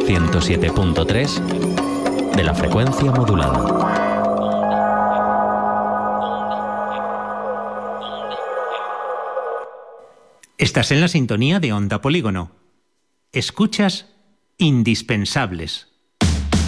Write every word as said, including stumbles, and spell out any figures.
ciento siete punto tres de la frecuencia modulada. Estás en la sintonía de Onda Polígono. Escuchas Indispensables.